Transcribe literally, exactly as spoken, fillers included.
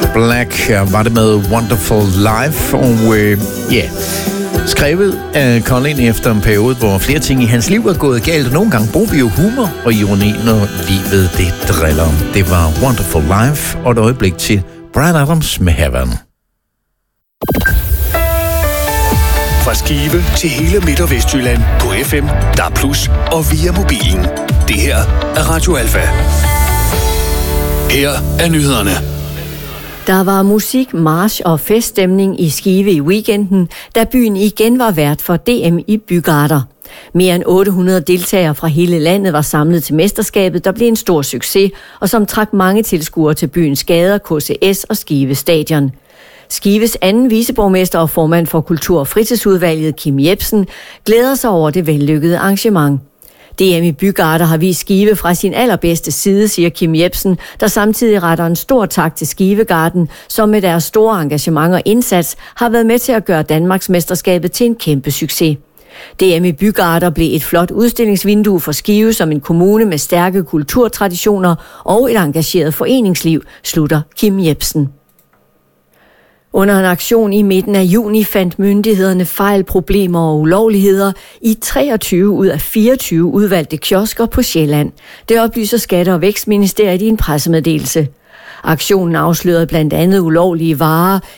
Black var det med Wonderful Life, og øh, yeah. skrevet af Colin efter en periode, hvor flere ting i hans liv er gået galt, og nogle gange bruger vi jo humor og ironi, når livet det driller. Det var Wonderful Life, og et øjeblik til Bryan Adams med Heaven. Fra Skive til hele Midt- og Vestjylland på F M, D A B plus, og via mobilen. Det her er Radio Alfa. Her er nyhederne. Der var musik, march og feststemning i Skive i weekenden, da byen igen var vært for D M i bygarter. Mere end otte hundrede deltagere fra hele landet var samlet til mesterskabet, der blev en stor succes, og som trak mange tilskuere til byens gader, K C S og Skive Stadion. Skives anden viceborgmester og formand for Kultur- og Fritidsudvalget, Kim Jepsen, glæder sig over det vellykkede arrangement. D M i bygarter har vist Skive fra sin allerbedste side, siger Kim Jepsen, der samtidig retter en stor tak til Skivegarden, som med deres store engagement og indsats har været med til at gøre Danmarks mesterskabet til en kæmpe succes. D M i bygarter blev et flot udstillingsvindue for Skive som en kommune med stærke kulturtraditioner og et engageret foreningsliv, slutter Kim Jepsen. Under en aktion i midten af juni fandt myndighederne fejl, problemer og ulovligheder i treogtyve ud af fireogtyve udvalgte kiosker på Sjælland. Det oplyser Skatte- og Vækstministeriet i en pressemeddelelse. Aktionen afslørede blandt andet ulovlige varer